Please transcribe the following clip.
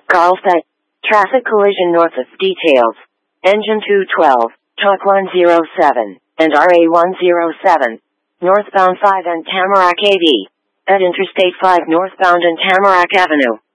Carlsbad. Traffic collision north of details. Engine 212, Talk 107, and RA 107. Northbound 5 and Tamarack AV. At Interstate 5 northbound and Tamarack Avenue.